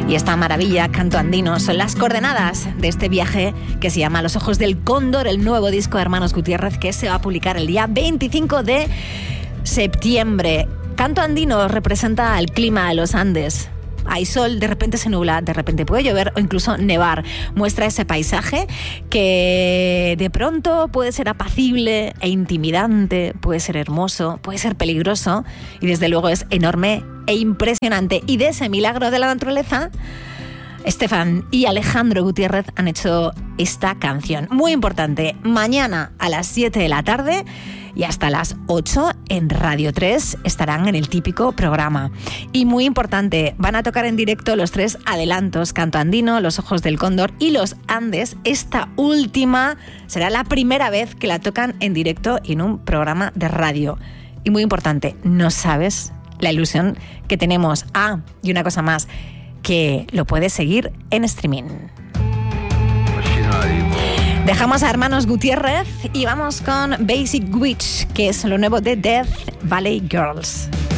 Y esta maravilla, Canto Andino, son las coordenadas de este viaje que se llama Los Ojos del Cóndor, el nuevo disco de Hermanos Gutiérrez que se va a publicar el día 25 de septiembre. Canto Andino representa el clima de los Andes. Hay sol, de repente se nubla, de repente puede llover o incluso nevar. Muestra ese paisaje que de pronto puede ser apacible e intimidante, puede ser hermoso, puede ser peligroso y desde luego es enorme e impresionante. Y de ese milagro de la naturaleza, Estefan y Alejandro Gutiérrez han hecho esta canción. Muy importante, mañana a las 7 de la tarde y hasta las 8 en Radio 3 estarán en el típico programa. Y muy importante, van a tocar en directo los 3 adelantos, Canto Andino, Los Ojos del Cóndor y Los Andes. Esta última será la primera vez que la tocan en directo y en un programa de radio. Y muy importante, no sabes la ilusión que tenemos. Ah, y una cosa más, que lo puedes seguir en streaming. Dejamos a Hermanos Gutiérrez y vamos con Basic Witch, que es lo nuevo de Death Valley Girls.